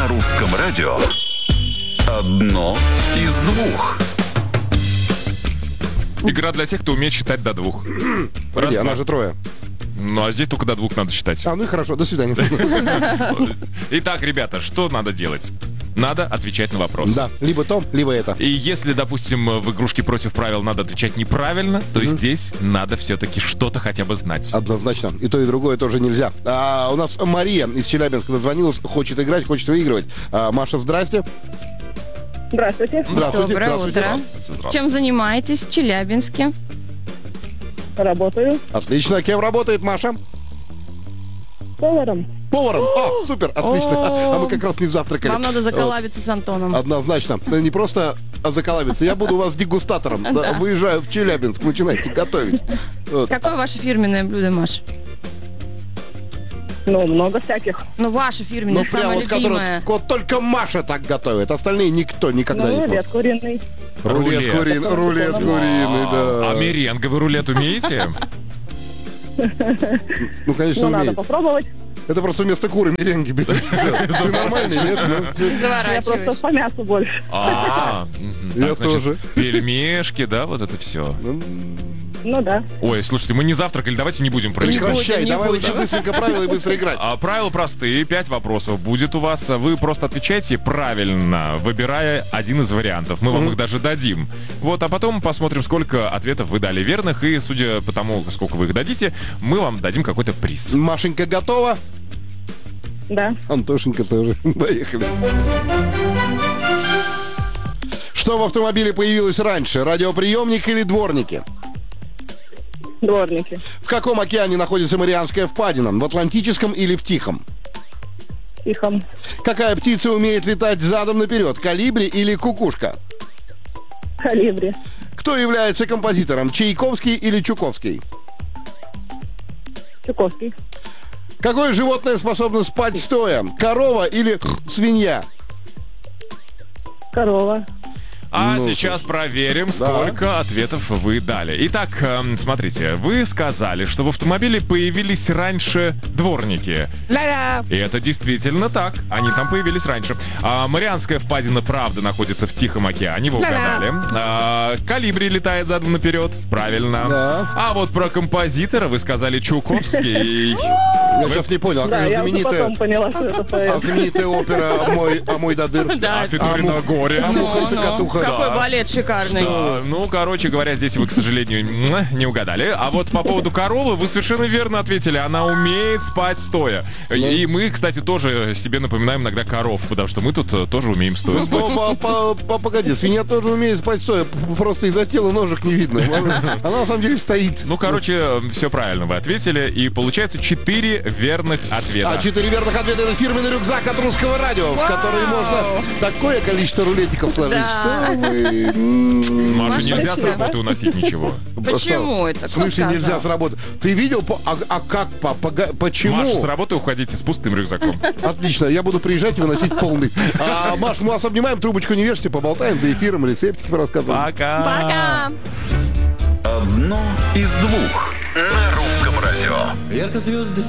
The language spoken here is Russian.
На русском радио одно из двух. Игра для тех, кто умеет считать до 2. Погоди, она же трое. Ну, а здесь только до 2 надо считать. Ну и хорошо, до свидания. Итак, ребята, что надо делать? Надо отвечать на вопросы. Да, либо то, либо это. И если, допустим, в игрушке против правил надо отвечать неправильно, то здесь надо все-таки что-то хотя бы знать. Однозначно. И то, и другое тоже нельзя. У нас Мария из Челябинска дозвонилась, хочет играть, хочет выигрывать. Маша, здрасте. Здравствуйте. Здравствуйте. Доброе Здравствуйте. утро. Здравствуйте. Чем занимаетесь в Челябинске? Работаю Отлично. Кем работает Маша? поваром. Поваром. Супер, отлично. А мы как раз не завтракали. Вам надо заколабиться с Антоном. Однозначно. Не просто заколабиться. Я буду у вас дегустатором. Да. Выезжаю в Челябинск, начинайте готовить. Вот. Какое ваше фирменное блюдо, Маш? Много всяких. Ну, ваше фирменное, Ну, прям самое вот, которое, любимое. вот только Маша так готовит. Остальные никто никогда не Рулет сможет. куриный. Рулет куриный, да. А меренговый рулет умеете? Ну, конечно, Надо умеет. попробовать. Это просто вместо куры меренги берешь. Ты нормальный, нет? Я просто Заворачиваешь. по мясу больше. Я Так, значит, тоже. пельмешки, да, вот это все. Ну да. Ой, слушайте, мы не завтракали, давайте не будем проигрывать. Прекращай, не давай будем. лучше быстренько правила и быстро играть. Правила простые, 5 вопросов будет у вас. Вы просто отвечаете правильно, выбирая один из вариантов. Мы вам их даже дадим. Вот, а потом посмотрим, сколько ответов вы дали верных. И судя по тому, сколько вы их дадите, мы вам дадим какой-то приз. Машенька готова? Да. Антошенька тоже. Поехали. Что в автомобиле появилось раньше? Радиоприемник или дворники? Дворники. В каком океане находится Марианская впадина? В Атлантическом или в Тихом? Тихом. Какая птица умеет летать задом наперед? Колибри или кукушка? Калибри. Кто является композитором? Чайковский или Чуковский? Чуковский. Какое животное способно спать стоя? Корова или свинья? Корова. А Ну, сейчас проверим, сколько ответов вы дали. Итак, смотрите, вы сказали, что в автомобиле появились раньше дворники. И это действительно так. Они там появились раньше. Марианская впадина, правда, находится в Тихом океане. Вы угадали. Колибри летает задом наперед. Правильно. Да. А вот про композитора вы сказали Чуковский. Я сейчас не понял, а Да, как я уже знаменитая... потом поняла, что это А поэт. знаменитая опера «Мой дадыр». Да. Федорина горе. А муха-цокотуха. Какой балет шикарный. Ну, короче говоря, здесь вы, к сожалению, не угадали. А вот по поводу коровы вы совершенно верно ответили. Она умеет спать стоя. И мы, кстати, тоже себе напоминаем иногда коров, потому что мы тут тоже умеем стоя спать. Погоди, свинья тоже умеет спать стоя, просто из-за тела ножек не видно. Она на самом деле стоит. Ну, короче, все правильно вы ответили. И получается 4 верных ответа. 4 верных ответа — это фирменный рюкзак от Русского радио, в который можно такое количество рулетиков сложить. Да. Что вы? Маше нельзя с Спасибо. работы уносить ничего. Почему это? В Кто смысле нельзя сказал? с работы? Ты видел? Почему? Маш, с работы уходите с пустым рюкзаком. Отлично, я буду приезжать и выносить полный. Маш, мы вас обнимаем, трубочку не вешайте, поболтаем за эфиром, рецептики порассказываем. Пока. Пока. Одно из двух. На русском радио. Ярко звезды